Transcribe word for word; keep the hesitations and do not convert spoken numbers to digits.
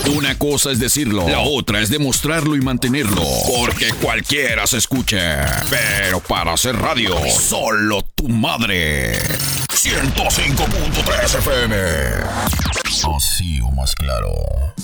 Una cosa es decirlo, la otra es demostrarlo y mantenerlo. Porque cualquiera se escucha. Pero para hacer radio, solo tu madre. ciento cinco punto tres F M. Así o más claro.